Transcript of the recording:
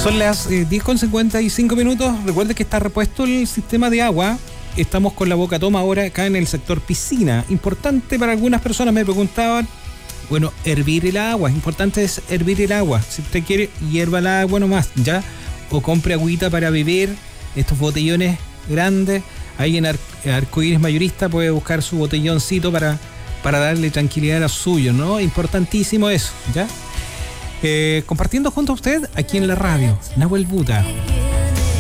Son las 10:55. Recuerde que está repuesto el sistema de agua. Estamos con la boca toma ahora acá en el sector piscina. Importante para algunas personas, me preguntaban. Bueno, hervir el agua. Importante es hervir el agua. Si usted quiere, hierva el agua nomás, ¿ya? O compre agüita para beber. Estos botellones grandes. Ahí en Arcoíris Mayorista puede buscar su botelloncito para darle tranquilidad a los suyos, ¿no? Importantísimo eso, ¿ya? Compartiendo junto a usted aquí en la radio, Nahuel Buta.